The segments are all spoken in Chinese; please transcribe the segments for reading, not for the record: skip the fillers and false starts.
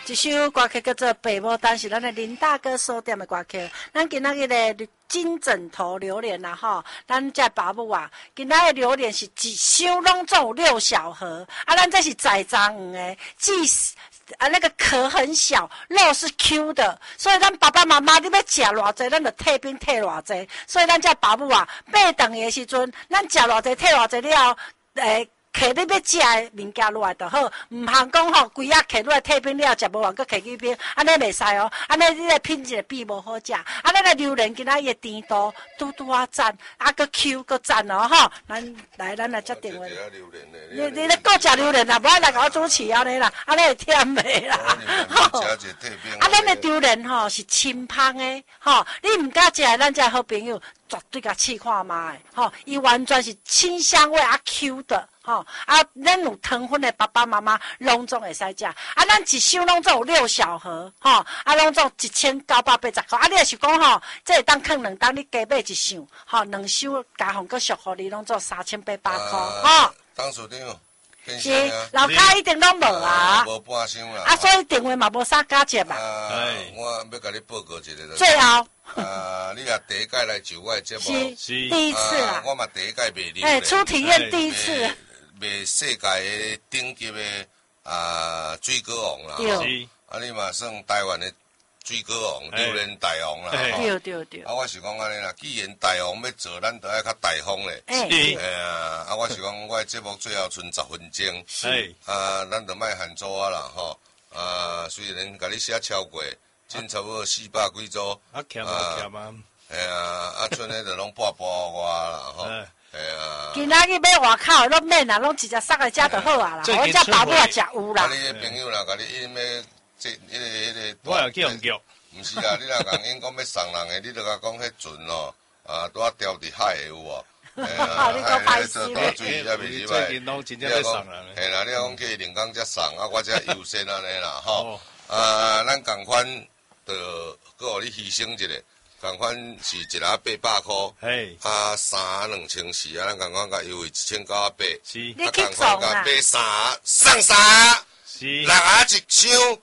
一首歌曲叫做《北牡丹》，是咱的林大哥所点的歌曲。咱今仔日的金枕头榴莲啦吼，咱这爸母啊，今仔的榴莲是一箱拢总有6小盒，啊，咱这是在章鱼的，那个壳很小，肉是 Q 的，所以咱爸爸妈妈你要食偌济，咱就退冰退偌济。所以咱这爸母啊，爬长的时阵，咱食偌济退偌济了，摕你要食的物件落来就好，唔通讲吼，规啊摕落来退冰了，食无完搁摕去冰，安尼袂使哦。安尼你来品一个比无好食。啊，咱个榴莲今仔伊甜度拄拄啊赞，啊搁 Q 搁赞哦吼。咱来决定话。你咧搁食榴莲啦，无爱来甲我主持安尼啦，安尼会忝袂啦。吼，啊，咱的榴莲吼是清芳的，吼，你唔敢食，咱这好朋友绝对甲试看卖，吼，伊完全是清香味啊 Q 的。吼、啊，咱有糖分的爸爸妈妈拢总会使食，啊，咱一箱拢总有6小盒，吼、啊，拢总1980块，啊，你若是讲吼，这会当放2当，你加买一箱，吼、2箱加红个俗互你，拢总3800块，吼。 当属长， 是，楼骹一定拢无啊， 无半箱啦， 啊，所以电话嘛无啥加接嘛。 我要甲你报告一个。 最后。 你若第一届来就我的节目， 是第一次啦。 我嘛第一届卖榴莲， 初体验第一次。 卖世界的顶级的水果王啦，你嘛算台湾的水果王，榴莲大王啦。 对。 我是讲安尼啦，既然大王要做，咱就要较大方咧。我是讲我的节目最后剩10分钟，咱就卖喊做啦吼。虽然甲你写超过，真差不多400几组。欠啊。剩的就拢半我啦吼。 今仔日买外口拢免啦，拢直接送来遮就好啊啦。我遮爸母也食有啦。 你朋友啦，甲你因要我有去用叫。 毋是啊，你若讲因讲要送人的，你著甲讲迄船哦，拄啊钓伫海的有无？ 你讲歹势咧。 最近拢真正要送人的。 嘿啦，你讲去临港才送，我才优先安尼啦吼。咱共款著搁互你牺牲一个。共款是一盒800块，衫2400，咱共款甲优惠1980， 你去送啊？ 买衫送衫，6盒一箱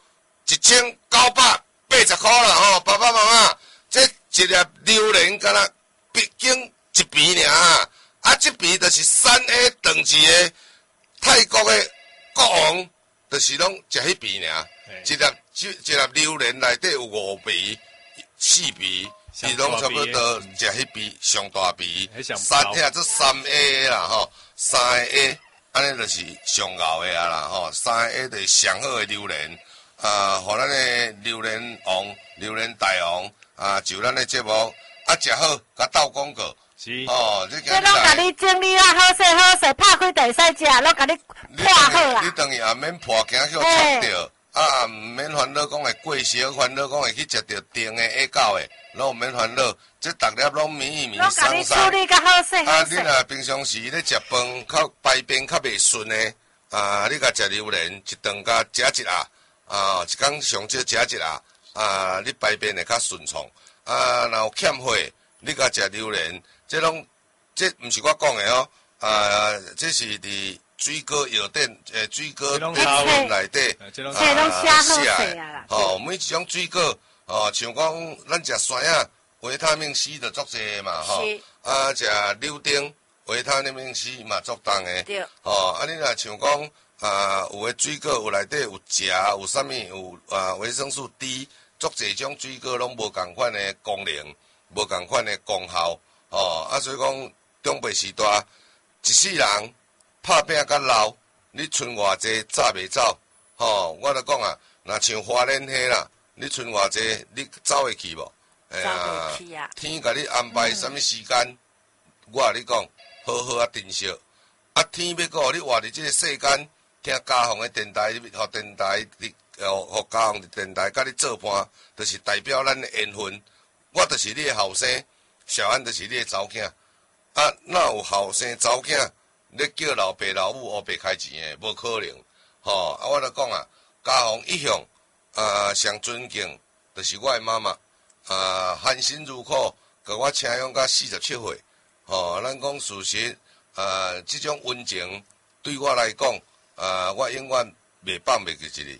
1980块啦吼，爸爸妈妈，这一粒榴莲敢若毕竟1片尔，这片就是3A 等级的泰国的国王，就是拢食迄片尔，一粒榴莲内底有5片、4片。伊拢差不多食迄边上大边这3A 啦吼，3A 安尼就是上厚的啦吼，3A 就是上好的榴莲，互咱的榴莲王、榴莲大王就咱的节目食好，甲斗广告。 是哦，这拢甲你整理啊，好势，拍开就会使食，拢甲你破好啦。 你等于也免破惊去插着。毋免烦恼讲会过烧，烦恼讲会去食着甜的、下狗的，拢毋免烦恼。这逐粒拢米拢甲你处理较好势。 你若平常时咧食饭较排便较袂顺的，你甲食榴莲一顿甲食一下，一工上少食一下，你排便会较顺畅。若有欠血，你甲食榴莲，这毋是我讲的哦，这是伫。水果药店，水果店内底， 写啊， 每一种水果，像讲咱食山啊，维他命 C 就足济嘛，食柳丁，维他命 C 嘛足重的， 对， 你若像讲，有诶水果有内底有钾，有啥物有维生素 D， 足济种水果拢无共款的功能，无共款的功效，所以讲中辈时代，一世人。拍拼甲老，你剩偌济早袂走？我著讲啊，若像花莲迄啦，你剩偌济，你走会去无？ 走袂去啊！ 天甲你安排啥物时间？我甲你讲，好好珍惜。天要搁互你活伫即个世间，听家乡的电台，互电台，互家乡的电台甲你做伴，就是代表咱的缘分。我就是你的后生，小安就是你的查某囝。哪有后生查某囝？你叫老爸老母黑白开钱诶，无可能。我著讲啊，家乡一向上尊敬，就是我诶妈妈。含辛茹苦，甲我请养到47岁。咱讲事实，即种温情对我来讲，我永远袂放袂记一日。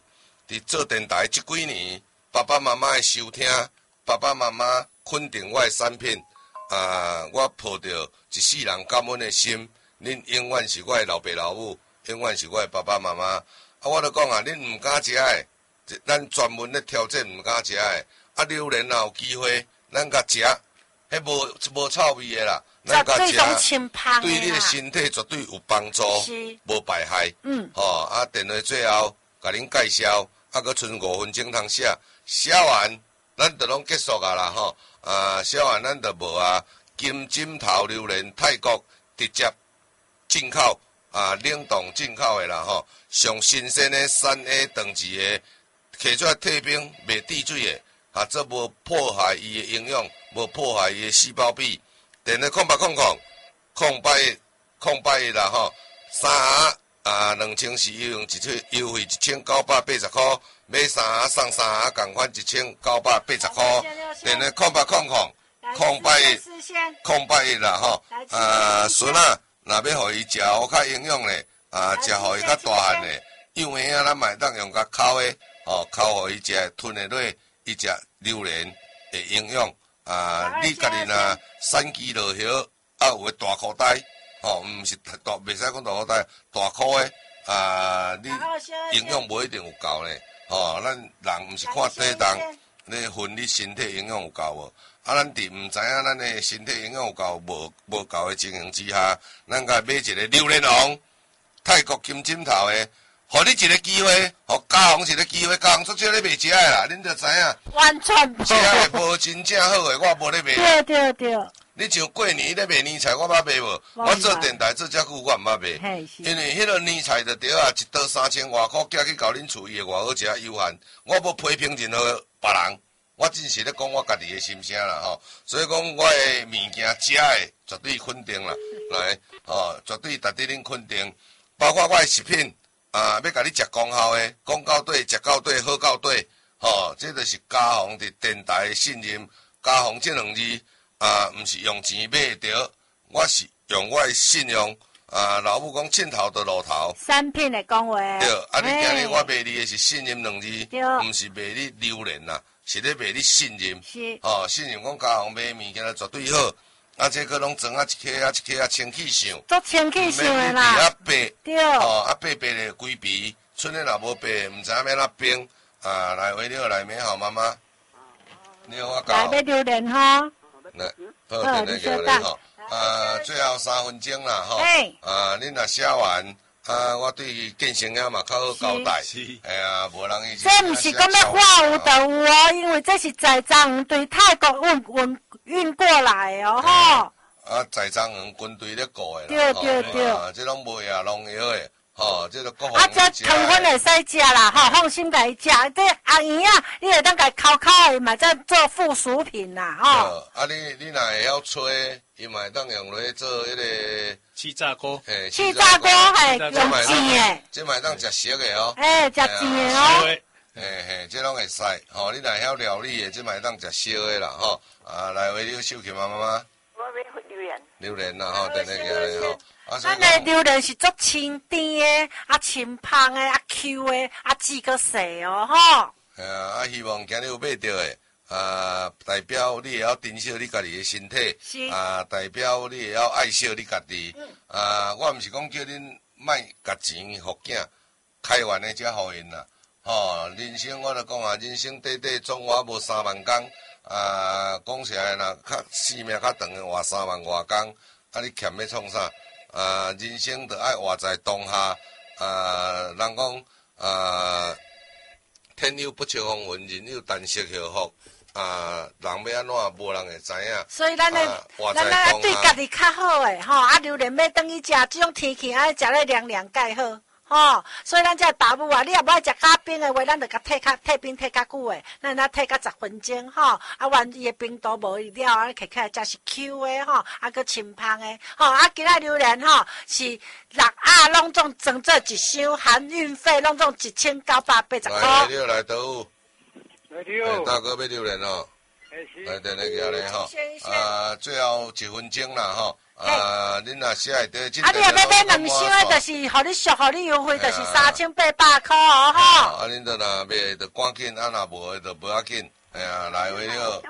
伫做电台这几年，爸爸妈妈的收听，爸爸妈妈肯定我的产品，我抱着一世人感恩的心，恁永远是我的老爸老母，永远是我的爸爸妈妈。我就讲啊，恁唔敢食的，咱专门咧挑战唔敢食的。榴莲若有机会，咱甲食，迄无臭味的啦，咱甲食，对你的身体绝对有帮助，无败害。电话最后甲恁介绍，阁剩5分钟通写，写完咱就拢结束啊啦吼。写完咱就无啊。金枕头榴莲泰国直接进口冷冻进口的啦吼，上新鲜的3A 等级的，摕出来退冰袂滴水的。这无破坏伊的营养，无破坏伊的细胞壁。电话0800啦吼，3盒2000是优惠1980块，买3盒送3盒，共款1980块。电话0800啦吼，孙仔若要互伊食好较营养的，食互伊较大汉的，幼婴仔咱嘛会当用甲烤的，烤互伊食吞的落。伊食榴莲的营养你家己若产期落叶有个大口袋，毋是大，袂使讲大口袋，大箍的你营养无一定有够呢。咱人毋是看体重，你分你身体营养有够无？咱伫毋知影咱的身体营养有够无够的情形之下，咱甲买一个榴莲王泰国金枕头的。互你一个机会，互嘉宏一个机会，嘉宏足少咧卖食的啦，恁着知影。 完全无。 食的无真正好的，我无咧卖。 对。 你像过年咧卖年菜，我捌卖无？我做电台做遮久，我毋捌卖。因为迄个年菜就对啊，一道3000外块，寄去到恁厝，伊会偌好食有限。我无批评任何别人，我只是咧讲我家己的心声啦吼。所以讲我的物件食的绝对肯定啦，来绝对值得恁肯定，包括我的食品。要甲你食功效的，讲到底，食到底，好到底，这就是嘉宏伫电台的信任。嘉宏这2字毋是用钱买着，我是用我的信用。老母讲凊头就路头。 产品的讲话。 对，你今日我卖你的是信任2字，毋是卖你榴莲啦，是咧卖你信任。 是。 信任讲嘉宏卖物件绝对好。这个拢装一颗清气象， 做清气象的啦。 白， 对。 白咧规皮，剩的若无白，毋知影要哪冰。来为了来美好妈妈，你好我教。 来买榴莲吼。 来，好，电话叫你吼。最后3分钟啦吼。恁若写完。我对健身仔嘛较好交代，无人伊。 这毋是讲要话有就有哦，因为这是在藏园对泰国运过来的哦吼。 在藏园军队咧过的。 对。 这拢无药农药的，这个国防。这糖分会使食啦，放心家己食。这红圆啊，你会当家烤的嘛，再做附属品啦， 你若会晓吹，伊嘛会当用来做迄个。 气炸锅， 气炸锅用煎的， 这嘛会当食熟的哦。 食煎的哦。 这拢会使。你若晓料理的，这嘛会当食熟的啦，来为你秀琴妈妈。 我要榴莲。 榴莲啦，等下个咧咱的榴莲是足清甜的，清芳的，Q 的，籽个细哦， 希望今日有买到的。代表你会晓珍惜你家己的身体，代表你会晓爱惜你家己。我毋是讲叫恁莫甲钱互囝，开源的才互因啦。人生我著讲人生短短，总活无3万工。讲实在若较生命较长的活3万外工，你欠要创啥？人生著爱活在当下。人讲天有不测风云，人有旦夕祸福。人要安怎，无人会知影。 所以咱对家己较好诶，榴莲要等伊食，这种天气爱食咧凉凉介好，所以咱这爸母啊，你也无爱食较冰诶话，咱就甲退冰退较久诶，咱退甲10分钟完伊诶冰度无了，摕起来才是 Q 诶佫清芳诶今仔榴莲是6盒拢总装做一箱，含运费拢总1980块。 来倒有。大哥要榴莲来，等下个咧最后1分钟啦恁若写下底， 你若要买2箱的，就是互你俗，互你优惠，就是3800块哦，吼。 恁都若买，就赶紧，若无的就无要紧。哎呀，来回了。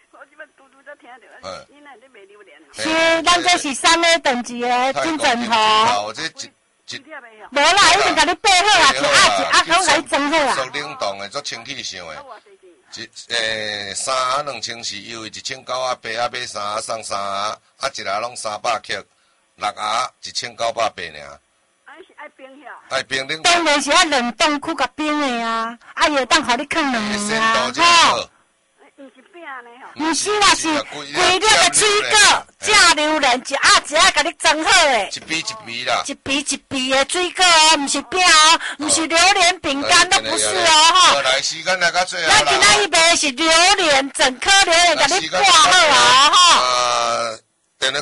是，咱这是3A 等级的金枕头。无啦，已经甲你备好啊，一盒甲你装好啊。 属冷冻的，足清气象的。3盒2000是优惠1980，买3盒送3盒，一盒拢300克，6盒1980尔。 爱冰遐。 爱冰冷。 当然是要冷冻库甲冰的啊，会当互你放2年啊，吼。毋是啦，是规粒的水果，正榴莲一盒甲你装好诶。 一杯一杯啦。 一杯一杯的水果哦，毋是饼哦，毋是榴莲饼干都不是哦，吼。 来时间来到最后啦。咱今仔日卖的是榴莲，整颗榴莲甲你挂好啊，吼。 电话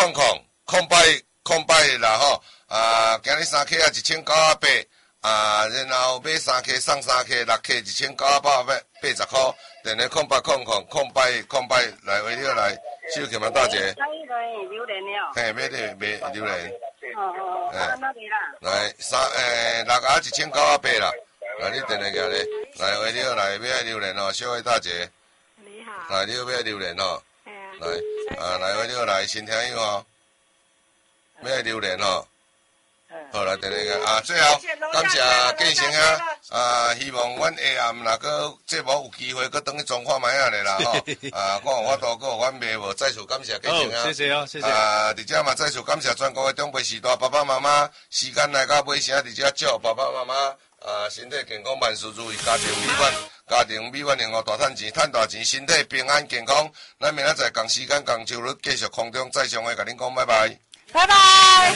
空白啦吼，今日3克1980。然后买3克送3克，6克1980块。电话空白来回了来，小客们大姐。 榴莲了。 嘿，买榴莲。 哦， 来6盒1980啦。来，你电话过来，来回了来买榴莲哦，小位大姐。 你好。 来，你要买榴莲哦。来，来回了来，先听友哦。买榴莲哦。好啦，电话最后感谢建成兄，希望阮下暗若个节目有机会，搁转去中华买下咧啦吼。我有法度，搁有阮买无，再次感谢建成兄。 谢谢哦，谢谢。 伫遮嘛再次感谢全国的长辈时代爸爸妈妈，时间来到尾声，伫遮祝爸爸妈妈身体健康，万事如意，家庭美满，能够大赚钱，赚大钱，身体平安健康。咱明仔载同时间同周日继续空中再相会，甲恁讲拜拜。 拜拜。